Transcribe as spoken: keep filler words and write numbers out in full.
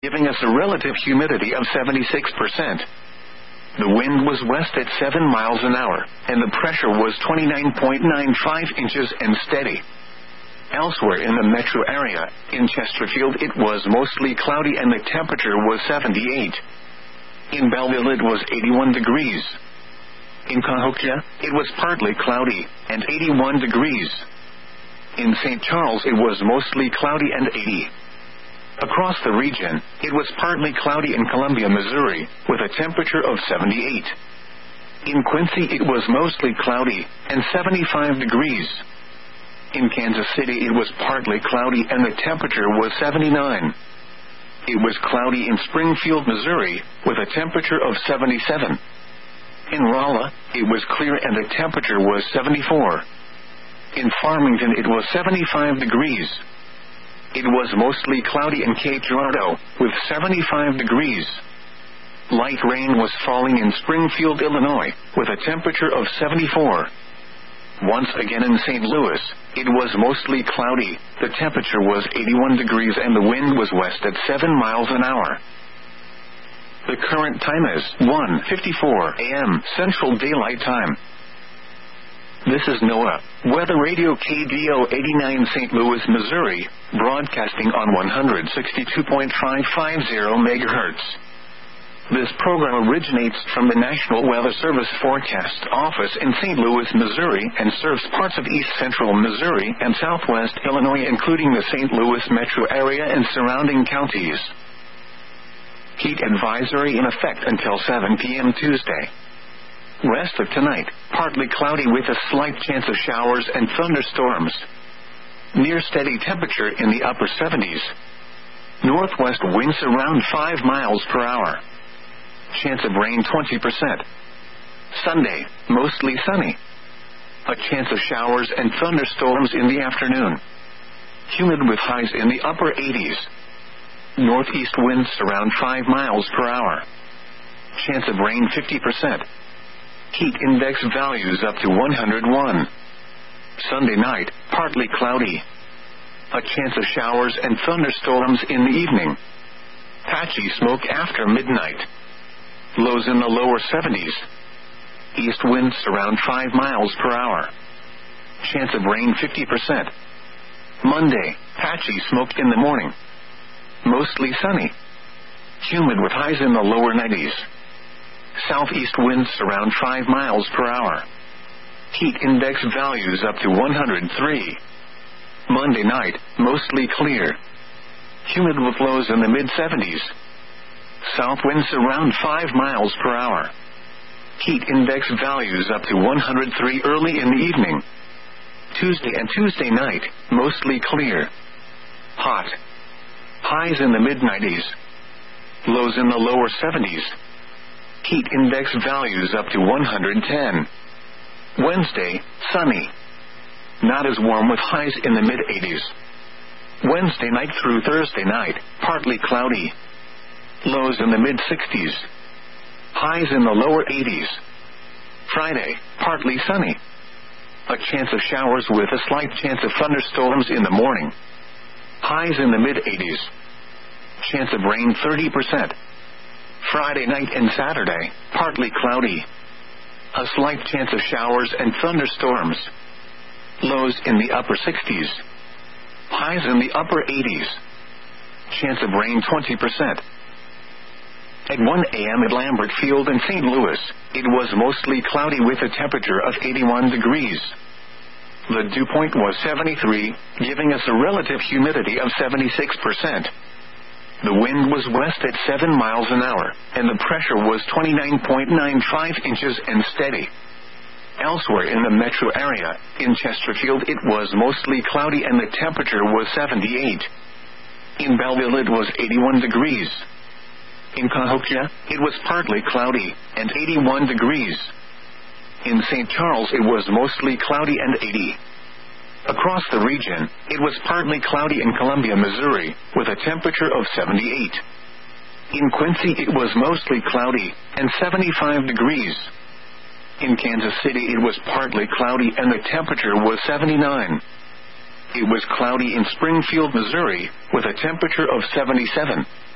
giving us a relative humidity of seventy-six percent. The wind was west at seven miles an hour, and the pressure was twenty-nine point nine five inches and steady. Elsewhere in the metro area, in Chesterfield it was mostly cloudy and the temperature was seventy-eight. In Belleville it was eighty-one degrees. In Cahokia, it was partly cloudy, and eighty-one degrees. In Saint Charles it was mostly cloudy and eighty. Across the region, it was partly cloudy in Columbia, Missouri, with a temperature of seventy-eight. In Quincy it was mostly cloudy, and seventy-five degrees. In Kansas City it was partly cloudy and the temperature was seventy-nine. It was cloudy in Springfield, Missouri, with a temperature of seventy-seven. In Rolla, it was clear and the temperature was seventy-four. In Farmington it was seventy-five degrees. It was mostly cloudy in Cape Girardeau, with seventy-five degrees. Light rain was falling in Springfield, Illinois, with a temperature of seventy-four. Once again in Saint Louis, it was mostly cloudy, the temperature was eighty-one degrees and the wind was west at seven miles an hour. The current time is one fifty-four a m Central Daylight Time. This is NOAA Weather Radio K D O eighty-nine Saint Louis, Missouri, broadcasting on one sixty-two point five five zero megahertz. This program originates from the National Weather Service Forecast Office in Saint Louis, Missouri, and serves parts of east central Missouri and southwest Illinois, including the Saint Louis metro area and surrounding counties. Heat advisory in effect until seven p m Tuesday. Rest of tonight, partly cloudy with a slight chance of showers and thunderstorms. Near steady temperature in the upper seventies. Northwest winds around five miles per hour. Chance of rain twenty percent. Sunday, mostly sunny. A chance of showers and thunderstorms in the afternoon. Humid with highs in the upper eighties. Northeast winds around five miles per hour. Chance of rain fifty percent. Heat index values up to one hundred one. Sunday night, partly cloudy. A chance of showers and thunderstorms in the evening. Patchy smoke after midnight. Lows in the lower seventies. East winds around five miles per hour. Chance of rain fifty percent. Monday, patchy smoke in the morning. Mostly sunny. Humid with highs in the lower nineties. Southeast winds around five miles per hour. Heat index values up to one hundred three. Monday night, mostly clear. Humid with lows in the mid seventies. South winds around five miles per hour. Heat index values up to one hundred three early in the evening. Tuesday and Tuesday night, mostly clear. Hot. Highs in the mid nineties. Lows in the lower seventies. Heat index values up to one hundred ten. Wednesday, sunny. Not as warm with highs in the mid eighties. Wednesday night through Thursday night, partly cloudy. Lows in the mid sixties. Highs in the lower eighties. Friday, partly sunny. A chance of showers with a slight chance of thunderstorms in the morning. Highs in the mid eighties. Chance of rain thirty percent. Friday night and Saturday, partly cloudy. A slight chance of showers and thunderstorms. Lows in the upper sixties. Highs in the upper eighties. Chance of rain twenty percent. At one a m at Lambert Field in Saint Louis, it was mostly cloudy with a temperature of eighty-one degrees. The dew point was seventy-three, giving us a relative humidity of seventy-six percent. The wind was west at seven miles an hour, and the pressure was twenty-nine point nine five inches and steady. Elsewhere in the metro area, in Chesterfield it was mostly cloudy and the temperature was seventy-eight. In Belleville it was eighty-one degrees. In Cahokia, it was partly cloudy, and eighty-one degrees. In Saint Charles it was mostly cloudy and eighty. Across the region, it was partly cloudy in Columbia, Missouri, with a temperature of seventy-eight. In Quincy it was mostly cloudy, and seventy-five degrees. In Kansas City it was partly cloudy and the temperature was seventy-nine. It was cloudy in Springfield, Missouri, with a temperature of seventy-seven.